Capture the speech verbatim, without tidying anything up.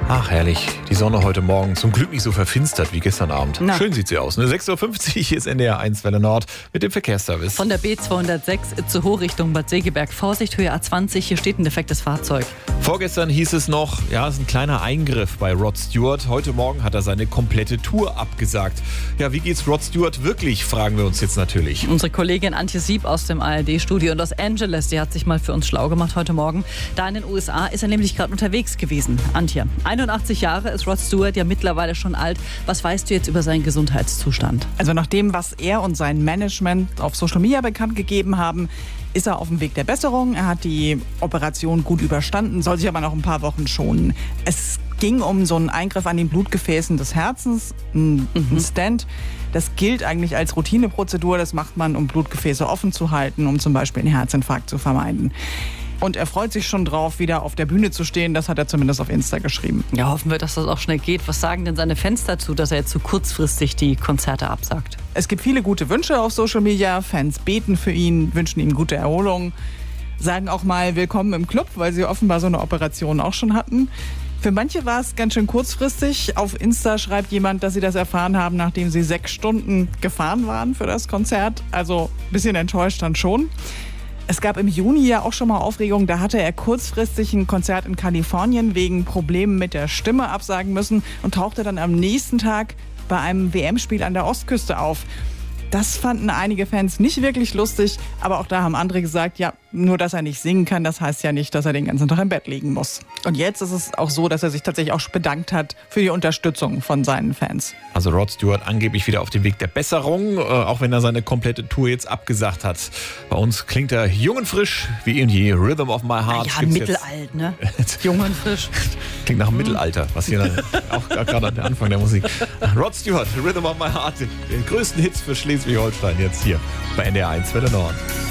Ach, herrlich. Die Sonne heute Morgen zum Glück nicht so verfinstert wie gestern Abend. Na. Schön sieht sie aus. Ne? sechs Uhr fünfzig, hier ist N D R eins Welle Nord mit dem Verkehrsservice. Von der B zweihundertsechs zur Hochrichtung Bad Segeberg. Vorsicht, Höhe A zwanzig, hier steht ein defektes Fahrzeug. Vorgestern hieß es noch, ja, es ist ein kleiner Eingriff bei Rod Stewart. Heute Morgen hat er seine komplette Tour abgesagt. Ja, wie geht's Rod Stewart wirklich, fragen wir uns jetzt natürlich. Unsere Kollegin Antje Sieb aus dem A R D-Studio in Los Angeles, die hat sich mal für uns schlau gemacht heute Morgen. Da in den U S A ist er nämlich gerade unterwegs gewesen. Antje, einundachtzig Jahre ist Rod Stewart ja mittlerweile schon alt. Was weißt du jetzt über seinen Gesundheitszustand? Also nach dem, was er und sein Management auf Social Media bekannt gegeben haben, ist er auf dem Weg der Besserung. Er hat die Operation gut überstanden, soll sich aber noch ein paar Wochen schonen. Es ging um so einen Eingriff an den Blutgefäßen des Herzens, ein mhm. Stent. Das gilt eigentlich als Routineprozedur. Das macht man, um Blutgefäße offen zu halten, um zum Beispiel einen Herzinfarkt zu vermeiden. Und er freut sich schon drauf, wieder auf der Bühne zu stehen. Das hat er zumindest auf Insta geschrieben. Ja, hoffen wir, dass das auch schnell geht. Was sagen denn seine Fans dazu, dass er jetzt so kurzfristig die Konzerte absagt? Es gibt viele gute Wünsche auf Social Media. Fans beten für ihn, wünschen ihm gute Erholung, sagen auch mal willkommen im Club, weil sie offenbar so eine Operation auch schon hatten. Für manche war es ganz schön kurzfristig. Auf Insta schreibt jemand, dass sie das erfahren haben, nachdem sie sechs Stunden gefahren waren für das Konzert. Also ein bisschen enttäuscht dann schon. Es gab im Juni ja auch schon mal Aufregung. Da hatte er kurzfristig ein Konzert in Kalifornien wegen Problemen mit der Stimme absagen müssen und tauchte dann am nächsten Tag bei einem W M-Spiel an der Ostküste auf. Das fanden einige Fans nicht wirklich lustig, aber auch da haben andere gesagt, ja, nur dass er nicht singen kann, das heißt ja nicht, dass er den ganzen Tag im Bett liegen muss. Und jetzt ist es auch so, dass er sich tatsächlich auch bedankt hat für die Unterstützung von seinen Fans. Also Rod Stewart angeblich wieder auf dem Weg der Besserung, äh, auch wenn er seine komplette Tour jetzt abgesagt hat. Bei uns klingt er jung und frisch, wie in je Rhythm of My Heart. Ja, mittelalt, ne? Jung und frisch. Klingt nach dem Mittelalter, was hier dann auch gerade an der Anfang der Musik. Rod Stewart, Rhythm of My Heart, den größten Hits für Schleswig-Holstein jetzt hier bei N D R eins Welle Nord.